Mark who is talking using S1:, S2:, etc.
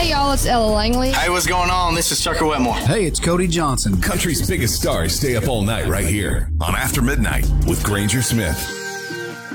S1: Hey, y'all, it's Ella Langley.
S2: Hey, what's going on? This is Tucker Wetmore.
S3: Hey, it's Cody Johnson.
S4: Country's biggest stars stay up all night right here on After Midnight with Granger Smith.